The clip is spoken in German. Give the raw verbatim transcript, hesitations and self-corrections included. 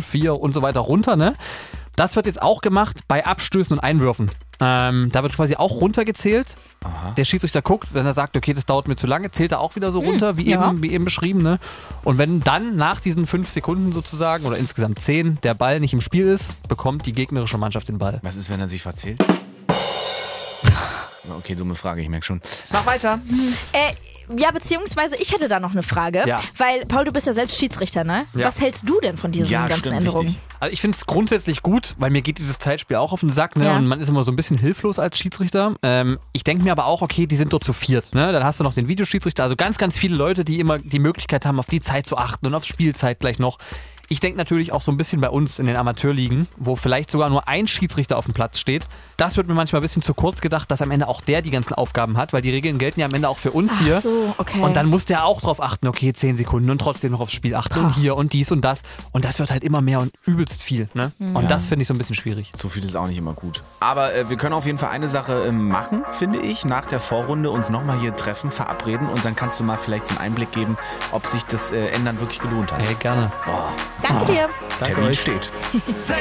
vier und so weiter runter, ne? Das wird jetzt auch gemacht bei Abstößen und Einwürfen. Ähm, da wird quasi auch runtergezählt. Aha. Der Schiedsrichter guckt, wenn er sagt, okay, das dauert mir zu lange, zählt er auch wieder so runter, wie, ja. eben, wie eben beschrieben. Ne? Und wenn dann nach diesen fünf Sekunden sozusagen oder insgesamt zehn der Ball nicht im Spiel ist, bekommt die gegnerische Mannschaft den Ball. Was ist, wenn er sich verzählt? Okay, dumme Frage, ich merke schon. Mach weiter. Äh, ja, beziehungsweise ich hätte da noch eine Frage. Ja. Weil, Paul, du bist ja selbst Schiedsrichter, ne? Ja. Was hältst du denn von diesen Ja, ganzen stimmt, Änderungen? richtig. Also ich finde es grundsätzlich gut, weil mir geht dieses Zeitspiel auch auf den Sack, ne? Ja. Und man ist immer so ein bisschen hilflos als Schiedsrichter. Ähm, ich denke mir aber auch, okay, die sind dort zu viert, ne? Dann hast du noch den Videoschiedsrichter, also ganz, ganz viele Leute, die immer die Möglichkeit haben, auf die Zeit zu achten und auf Spielzeit gleich noch. Ich denke natürlich auch so ein bisschen bei uns in den Amateurligen, wo vielleicht sogar nur ein Schiedsrichter auf dem Platz steht. Das wird mir manchmal ein bisschen zu kurz gedacht, dass am Ende auch der die ganzen Aufgaben hat, weil die Regeln gelten ja am Ende auch für uns Ach hier. so, okay. Und dann muss der auch drauf achten, okay, zehn Sekunden und trotzdem noch aufs Spiel achten und hier und dies und das. Und das wird halt immer mehr und übelst viel. Ne? Und das finde ich so ein bisschen schwierig. So viel ist auch nicht immer gut. Aber äh, wir können auf jeden Fall eine Sache äh, machen, finde ich. Nach der Vorrunde uns nochmal hier treffen, verabreden und dann kannst du mal vielleicht so einen Einblick geben, ob sich das äh, Ändern wirklich gelohnt hat. Hey, gerne. Boah, Danke dir. Danke Termin euch. steht.